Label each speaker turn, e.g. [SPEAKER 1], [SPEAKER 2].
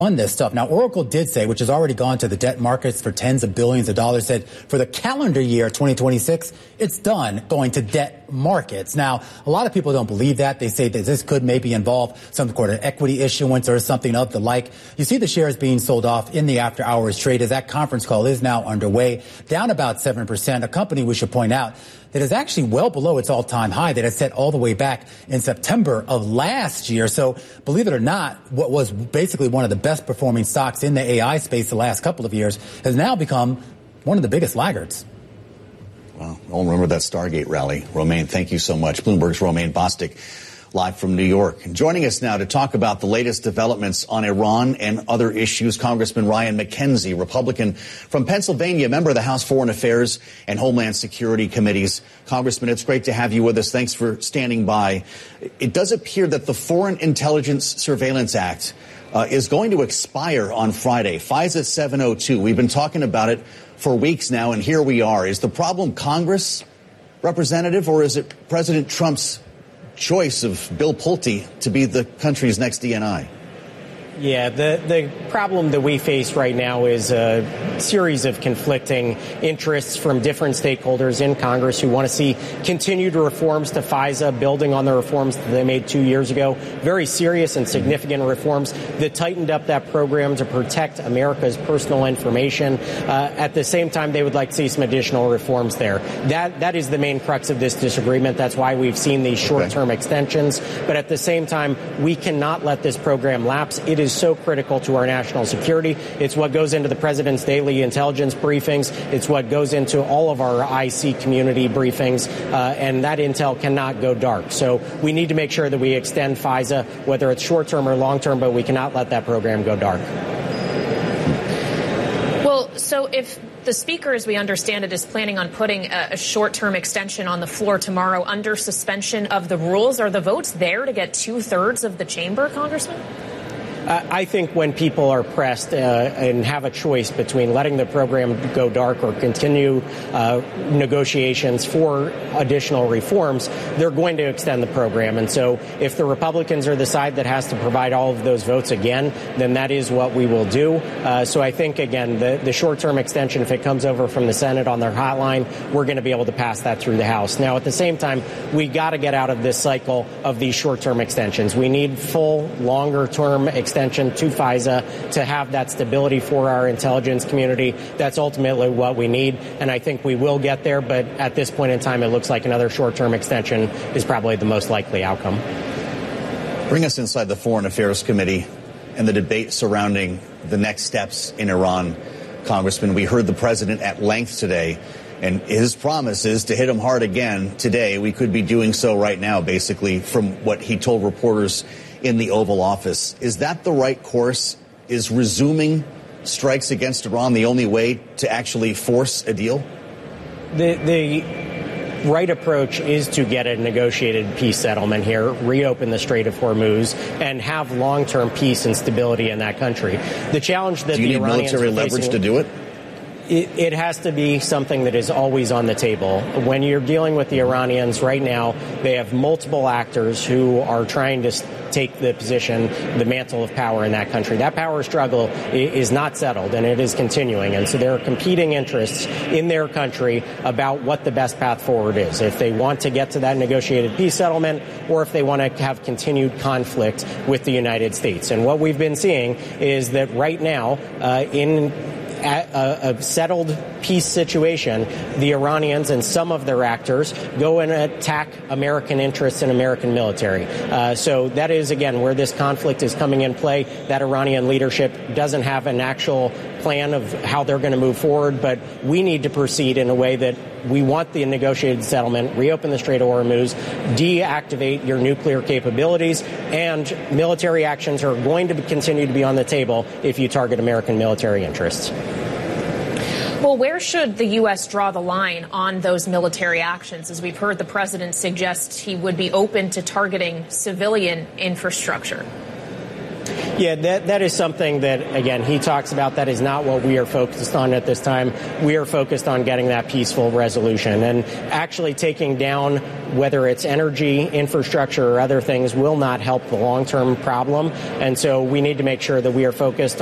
[SPEAKER 1] on this stuff. Now, Oracle did say, which has already gone to the debt markets for tens of billions of dollars, said for the calendar year 2026, it's done going to debt markets. Now, a lot of people don't believe that. They say that this could maybe involve some sort of equity issuance or something of the like. You see the shares being sold off in the after hours trade as that conference call is now underway, down about 7%. A company, we should point out, that is actually well below its all-time high that it set all the way back in September of last year. So believe it or not, what was basically one of the best performing stocks in the AI space the last couple of years has now become one of the biggest laggards.
[SPEAKER 2] Well, I'll remember that Stargate rally. Romaine, thank you so much. Bloomberg's Romaine Bostick, live from New York. And joining us now to talk about the latest developments on Iran and other issues, Congressman Ryan McKenzie, Republican from Pennsylvania, member of the House Foreign Affairs and Homeland Security Committees. Congressman, it's great to have you with us. Thanks for standing by. It does appear that the Foreign Intelligence Surveillance Act is going to expire on Friday. FISA 702. We've been talking about it for weeks now, and here we are. Is the problem Congress, Representative, or is it President Trump's choice of Bill Pulte to be the country's next DNI?
[SPEAKER 3] Yeah, the problem that we face right now is a series of conflicting interests from different stakeholders in Congress who want to see continued reforms to FISA, building on the reforms that they made 2 years ago. Very serious and significant reforms that tightened up that program to protect America's personal information. At the same time, they would like to see some additional reforms there. That is the main crux of this disagreement. That's why we've seen these short-term extensions. But at the same time, we cannot let this program lapse. It is so critical to our national security. It's what goes into the president's daily intelligence briefings. It's what goes into all of our IC community briefings, and that intel cannot go dark. So we need to make sure that we extend FISA, whether it's short-term or long-term, but we cannot let that program go dark.
[SPEAKER 4] Well, so if the Speaker, as we understand it, is planning on putting a short-term extension on the floor tomorrow under suspension of the rules, are the votes there to get 2/3 of the chamber, Congressman?
[SPEAKER 3] I think when people are pressed and have a choice between letting the program go dark or continue negotiations for additional reforms, they're going to extend the program. And so if the Republicans are the side that has to provide all of those votes again, then that is what we will do. So I think, again, the short-term extension, if it comes over from the Senate on their hotline, we're going to be able to pass that through the House. Now, at the same time, we got to get out of this cycle of these short-term extensions. We need full, longer-term extension to FISA to have that stability for our intelligence community. That's ultimately what we need, and I think we will get there, but at this point in time, it looks like another short-term extension is probably the most likely outcome.
[SPEAKER 2] Bring us inside the Foreign Affairs Committee and the debate surrounding the next steps in Iran. Congressman, we heard the president at length today, and his promise is to hit him hard again today. We could be doing so right now, basically, from what he told reporters in the Oval Office. Is that the right course? Is resuming strikes against Iran the only way to actually force a deal?
[SPEAKER 3] The right approach is to get a negotiated peace settlement here, reopen the Strait of Hormuz, and have long-term peace and stability in that country. The challenge that the Iranians
[SPEAKER 2] military leverage to do it?
[SPEAKER 3] It has to be something that is always on the table. When you're dealing with the Iranians right now, they have multiple actors who are trying to take the position, the mantle of power in that country. That power struggle is not settled, and it is continuing. And so there are competing interests in their country about what the best path forward is. If they want to get to that negotiated peace settlement, or if they want to have continued conflict with the United States. And what we've been seeing is that right now, in a settled peace situation, the Iranians and some of their actors go and attack American interests and American military. So that is, again, where this conflict is coming in play. That Iranian leadership doesn't have an actual plan of how they're going to move forward, but we need to proceed in a way that we want the negotiated settlement, reopen the Strait of Hormuz, deactivate your nuclear capabilities, and military actions are going to continue to be on the table if you target American military interests.
[SPEAKER 4] Well, where should the U.S. draw the line on those military actions? As we've heard the president suggest he would be open to targeting civilian infrastructure.
[SPEAKER 3] Yeah, that is something that, again, he talks about. That is not what we are focused on at this time. We are focused on getting that peaceful resolution, and actually taking down whether it's energy, infrastructure, or other things will not help the long-term problem. And so we need to make sure that we are focused